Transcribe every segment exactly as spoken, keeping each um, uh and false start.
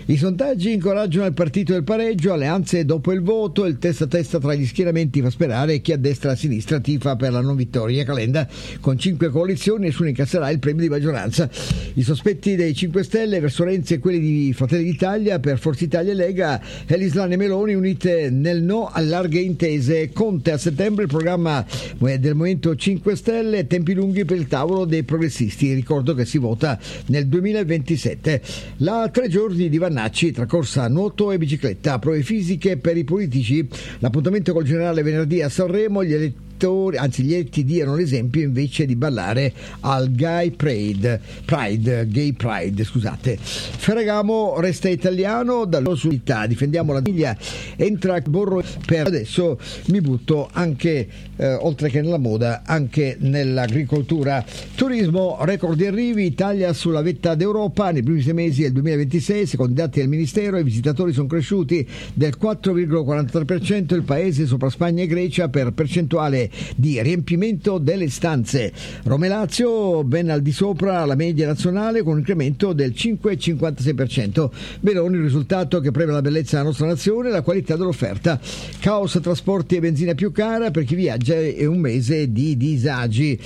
I sondaggi incoraggiano il partito del pareggio, alleanze dopo il voto, il testa a testa tra gli schieramenti fa sperare, chi a destra e a sinistra tifa per la non vittoria. Calenda con cinque coalizioni, nessuno incasserà il premio di maggioranza. I sospetti dei cinque Stelle verso Renzi e quelli di Fratelli d'Italia per Forza Italia e Lega, Elislan e Meloni unite nel no a larghe intese. Conte a settembre, il programma del Movimento cinque Stelle, tempi lunghi per il tavolo dei progressisti. Ricordo che si vota nel duemilaventisette. La tre giorni di Vannacci tra corsa, nuoto e bicicletta, prove fisiche per i politici. L'appuntamento col generale venerdì a Sanremo, gli elettori anzi gli eletti diano l'esempio invece di ballare al Gay Pride, Pride, Gay Pride, scusate. Ferragamo resta italiano, dalla solidità, difendiamo la famiglia, entra Borro, per adesso mi butto anche, eh, oltre che nella moda, anche nell'agricoltura. Turismo, record di arrivi, Italia sulla vetta d'Europa, nei primi sei mesi del duemilaventisei, secondo i dati del Ministero, i visitatori sono cresciuti del quattro virgola quarantatré per cento, il paese sopra Spagna e Grecia per percentuale di riempimento delle stanze. Roma e Lazio ben al di sopra la media nazionale con un incremento del cinque virgola cinquantasei per cento. Meloni, il risultato che premia la bellezza della nostra nazione e la qualità dell'offerta. Caos, trasporti e benzina più cara per chi viaggia e un mese di disagi.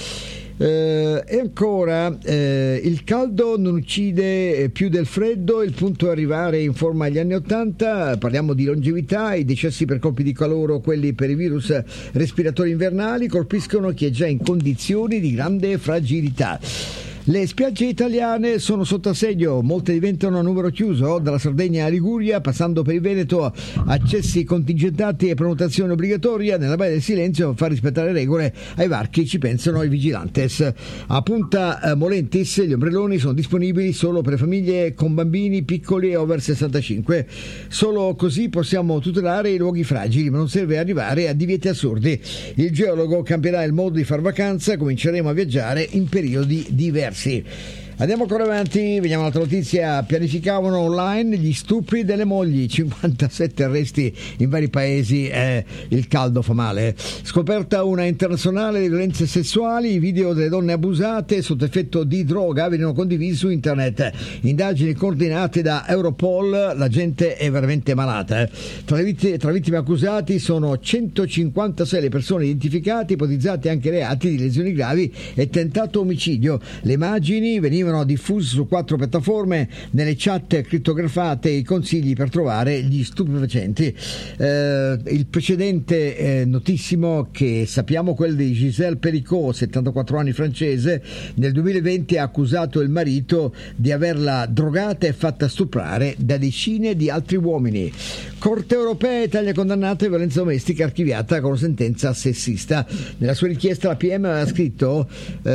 Eh, e ancora eh, il caldo non uccide più del freddo, il punto è arrivare in forma agli anni ottanta. Parliamo di longevità, i decessi per colpi di calore o quelli per i virus respiratori invernali colpiscono chi è già in condizioni di grande fragilità. Le spiagge italiane sono sotto assedio, molte diventano a numero chiuso, dalla Sardegna a Liguria, passando per il Veneto, accessi contingentati e prenotazione obbligatoria. Nella Baia del Silenzio, far rispettare regole, ai varchi ci pensano i vigilantes. A Punta Molentis gli ombrelloni sono disponibili solo per famiglie con bambini piccoli e over sessantacinque. Solo così possiamo tutelare i luoghi fragili, ma non serve arrivare a divieti assurdi. Il geologo cambierà il modo di far vacanza, cominceremo a viaggiare in periodi diversi. Andiamo ancora avanti, vediamo un'altra notizia. Pianificavano online gli stupri delle mogli, cinquantasette arresti in vari paesi, eh, il caldo fa male. Scoperta una internazionale di violenze sessuali, i video delle donne abusate sotto effetto di droga venivano condivisi su internet. Indagini coordinate da Europol, la gente è veramente malata. Eh. Tra le vittime, tra vittime accusati sono centocinquantasei le persone identificate, ipotizzate anche reati di lesioni gravi e tentato omicidio. Le immagini venivano diffusi su quattro piattaforme, nelle chat crittografate i consigli per trovare gli stupefacenti. Eh, il precedente eh, notissimo che sappiamo, quello di Gisèle Pericot, settantaquattro anni, francese, nel duemilaventi ha accusato il marito di averla drogata e fatta stuprare da decine di altri uomini. Corte europea, Italia condannata a violenza domestica, archiviata con sentenza sessista. Nella sua richiesta la P M aveva scritto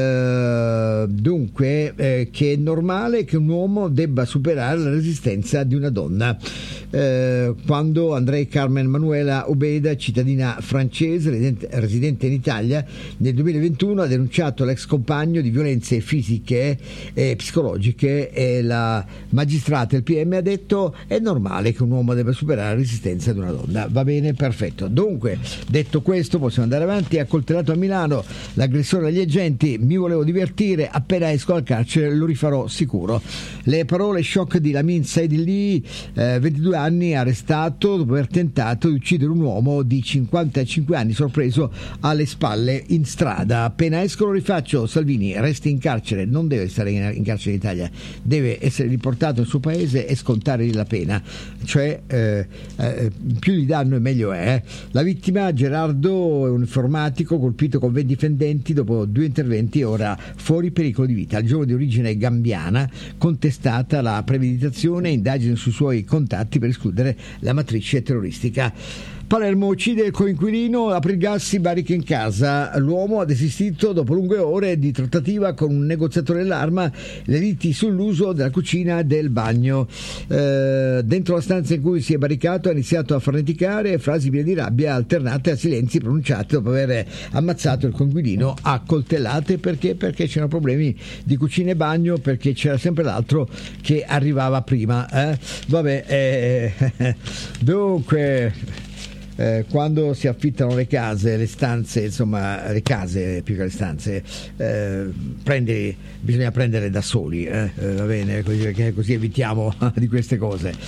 eh, dunque eh, che è normale che un uomo debba superare la resistenza di una donna. Eh, quando Andrei Carmen Manuela Ubeda, cittadina francese residente, residente in Italia, nel duemilaventuno ha denunciato l'ex compagno di violenze fisiche e psicologiche, e la magistrata del P M ha detto è normale che un uomo debba superare la resistenza di una donna. Va bene, perfetto. Dunque, detto questo, possiamo andare avanti. Accoltellato a Milano, l'aggressore agli agenti, mi volevo divertire, appena esco dal carcere lo rifarò sicuro. Le parole shock di Lamin Saidilli, eh, ventidue anni, arrestato dopo aver tentato di uccidere un uomo di cinquantacinque anni sorpreso alle spalle in strada. Appena esco lo rifaccio. Salvini resti in carcere, non deve stare in, in carcere in Italia, deve essere riportato nel suo paese e scontare la pena, cioè eh, eh, più gli danno e meglio è. La vittima, Gerardo, è un informatico colpito con venti fendenti dopo due interventi, ora fuori pericolo di vita. Il giovane di origine gambiana, contestata la premeditazione e indagini sui suoi contatti per escludere la matrice terroristica. Palermo uccide il coinquilino, apre il gas, si barrica in casa. L'uomo ha desistito dopo lunghe ore di trattativa con un negoziatore dell'arma, le liti sull'uso della cucina e del bagno. Eh, dentro la stanza in cui si è barricato ha iniziato a farneticare, frasi piene di rabbia alternate a silenzi pronunciati dopo aver ammazzato il coinquilino a coltellate. Perché? Perché c'erano problemi di cucina e bagno, perché c'era sempre l'altro che arrivava prima. Eh? Vabbè, eh, dunque... Eh, quando si affittano le case, le stanze, insomma le case più che le stanze, eh, prendi, bisogna prendere da soli, eh, eh, va bene, così, così evitiamo di queste cose.